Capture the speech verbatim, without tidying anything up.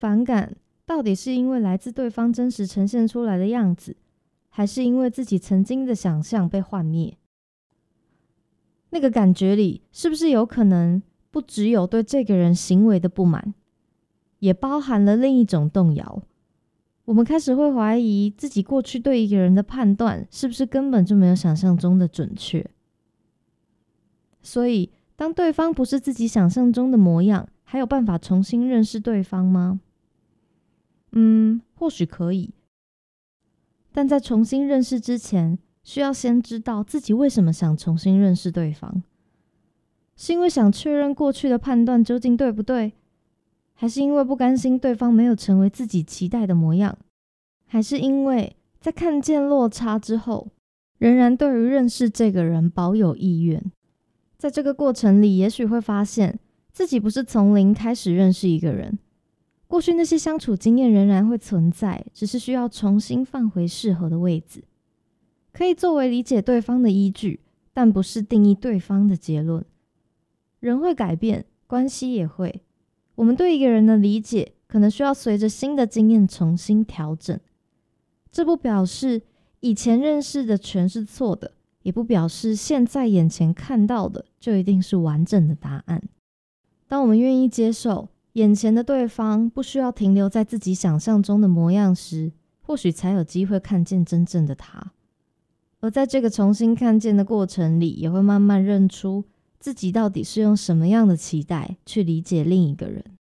反感到底是因为来自对方真实呈现出来的样子，还是因为自己曾经的想象被幻灭？那个感觉里是不是有可能不只有对这个人行为的不满，也包含了另一种动摇？我们开始会怀疑自己过去对一个人的判断是不是根本就没有想象中的准确。所以当对方不是自己想象中的模样，还有办法重新认识对方吗？嗯，或许可以，但在重新认识之前，需要先知道自己为什么想重新认识对方。是因为想确认过去的判断究竟对不对？还是因为不甘心对方没有成为自己期待的模样？还是因为在看见落差之后，仍然对于认识这个人保有意愿？在这个过程里，也许会发现自己不是从零开始认识一个人，过去那些相处经验仍然会存在，只是需要重新放回适合的位置，可以作为理解对方的依据，但不是定义对方的结论。人会改变，关系也会。我们对一个人的理解可能需要随着新的经验重新调整。这不表示以前认识的全是错的，也不表示现在眼前看到的就一定是完整的答案。当我们愿意接受眼前的对方不需要停留在自己想象中的模样时，或许才有机会看见真正的他。而在这个重新看见的过程里，也会慢慢认出自己到底是用什么样的期待去理解另一个人。